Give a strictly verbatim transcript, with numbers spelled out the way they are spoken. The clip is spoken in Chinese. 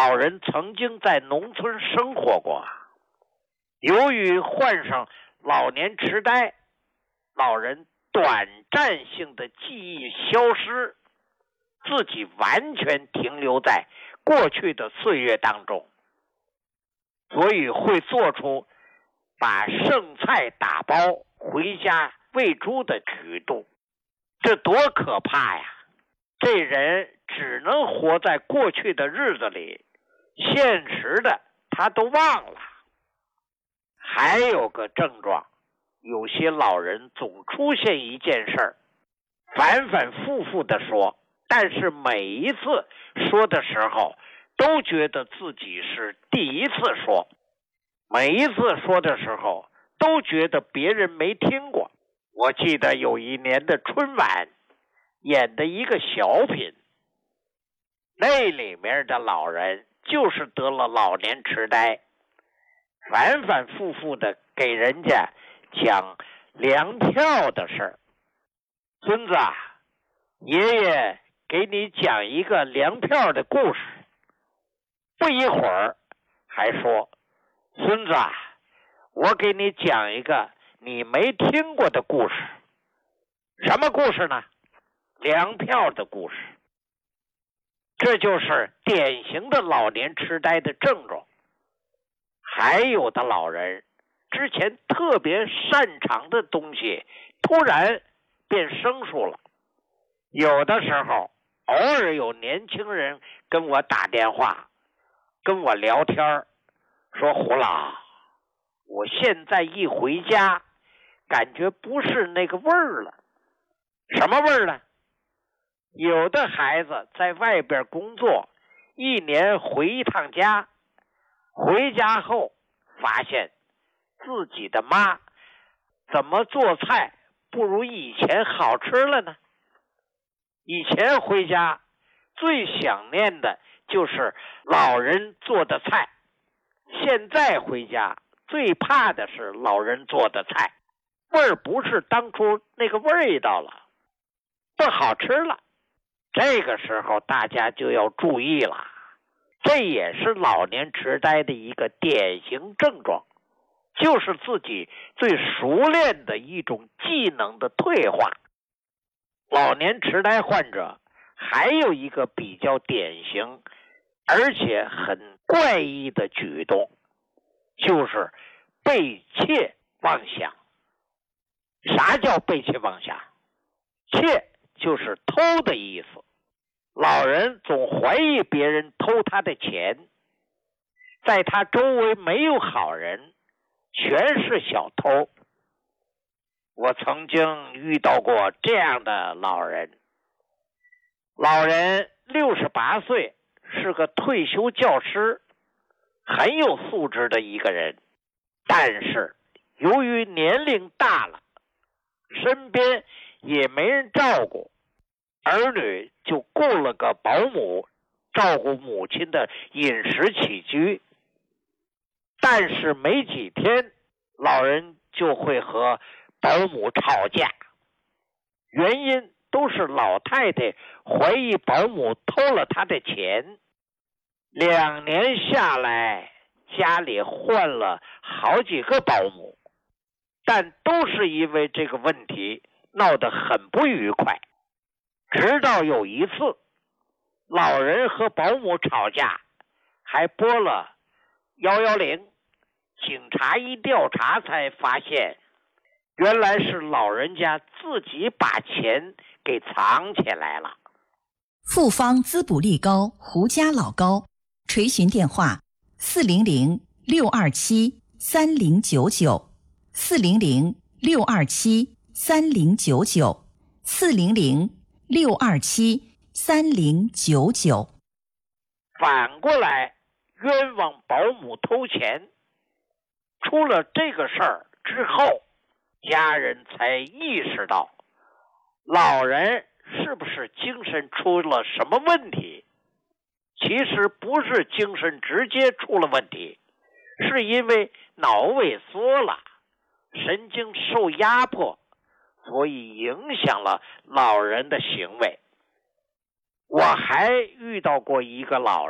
老人曾经在农村生活过，由于患上老年痴呆，老人短暂性的记忆消失，自己完全停留在过去的岁月当中，所以会做出把剩菜打包回家喂猪的举动。这多可怕呀！这人只能活在过去的日子里，现实的他都忘了。还有个症状，有些老人总出现一件事儿，反反复复的说，但是每一次说的时候都觉得自己是第一次说，每一次说的时候都觉得别人没听过。我记得有一年的春晚演的一个小品，那里面的老人就是得了老年痴呆，反反复复的给人家讲粮票的事儿。孙子啊，爷爷给你讲一个粮票的故事。不一会儿还说，孙子啊，我给你讲一个你没听过的故事。什么故事呢？粮票的故事。这就是典型的老年痴呆的症状。还有的老人之前特别擅长的东西突然变生疏了。有的时候偶尔有年轻人跟我打电话跟我聊天，说胡老，我现在一回家感觉不是那个味儿了。什么味儿呢？有的孩子在外边工作，一年回一趟家，回家后发现自己的妈怎么做菜不如以前好吃了呢？以前回家最想念的就是老人做的菜，现在回家最怕的是老人做的菜，味儿不是当初那个味道了，不好吃了。这个时候大家就要注意了，这也是老年痴呆的一个典型症状，就是自己最熟练的一种技能的退化。老年痴呆患者还有一个比较典型而且很怪异的举动，就是背窃妄想。啥叫背窃妄想？窃就是偷的意思。老人总怀疑别人偷他的钱，在他周围没有好人，全是小偷。我曾经遇到过这样的老人，老人六十八岁，是个退休教师，很有素质的一个人，但是由于年龄大了，身边也没人照顾，儿女就雇了个保姆照顾母亲的饮食起居。但是没几天，老人就会和保姆吵架，原因都是老太太怀疑保姆偷了她的钱。两年下来，家里换了好几个保姆，但都是因为这个问题闹得很不愉快。直到有一次，老人和保姆吵架，还拨了一一零，警察一调查才发现，原来是老人家自己把钱给藏起来了。 复方滋补力高胡家老膏，垂询电话四零零六二七三零九九，四零零六二七三零九九，四零零六二七三零九九。 反过来冤枉保姆偷钱，出了这个事儿之后，家人才意识到老人是不是精神出了什么问题。其实不是精神直接出了问题，是因为脑萎缩了，神经受压迫，所以影响了老人的行为。我还遇到过一个老人